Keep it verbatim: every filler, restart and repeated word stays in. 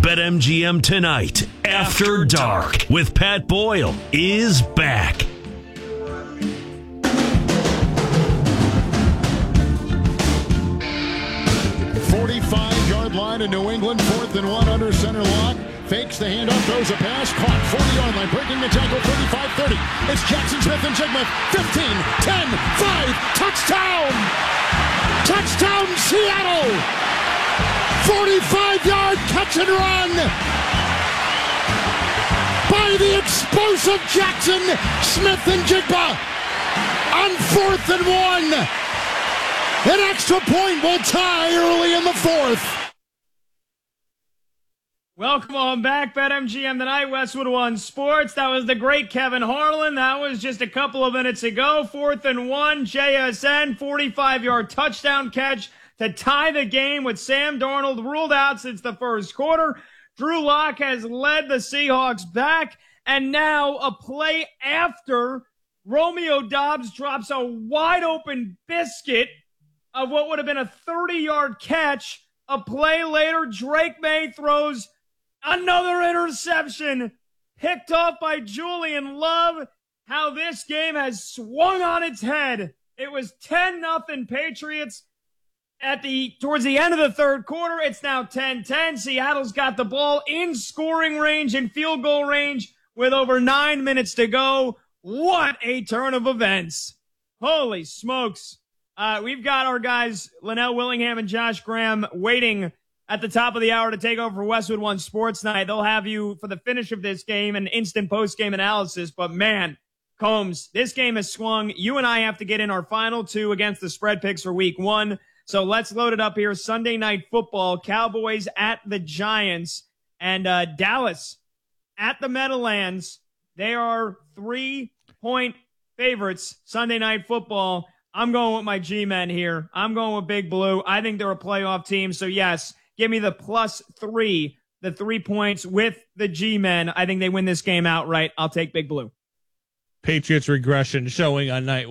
BetMGM Tonight After Dark with Pat Boyle is back. forty-five-yard line in New England, fourth and one under center lock. Fakes the handoff, throws a pass, caught, forty-yard line, breaking the tackle, thirty-five thirty. It's Jackson Smith-Njigba, fifteen, ten, five, touchdown! Touchdown, Seattle! forty-five-yard catch and run by the explosive Jackson Smith-Njigba on fourth and one. An extra point will tie early in the fourth. Welcome on back, BetMGM Tonight, Westwood One Sports. That was the great Kevin Harlan. That was just a couple of minutes ago. Fourth and one, J S N, forty-five-yard touchdown catch to tie the game with Sam Darnold ruled out since the first quarter. Drew Lock has led the Seahawks back, and now a play after Romeo Doubs drops a wide-open biscuit of what would have been a thirty-yard catch. A play later, Drake May throws another interception, picked off by Julian Love. How this game has swung on its head. It was ten nothing Patriots at the towards the end of the third quarter. It's now ten ten. Seattle's got the ball in scoring range and field goal range with over nine minutes to go. What a turn of events. Holy smokes. Uh, we've got our guys, Linnell Willingham and Josh Graham, waiting at the top of the hour to take over for Westwood One Sports Night. They'll have you for the finish of this game and instant post-game analysis. But, man, Combs, this game has swung. You and I have to get in our final two against the spread picks for week one. So let's load it up here. Sunday Night Football, Cowboys at the Giants, and uh, Dallas at the Meadowlands. They are three-point favorites, Sunday Night Football. I'm going with my G-men here. I'm going with Big Blue. I think they're a playoff team. So, yes, give me the plus three, the three points with the G-men. I think they win this game outright. I'll take Big Blue. Patriots regression showing on night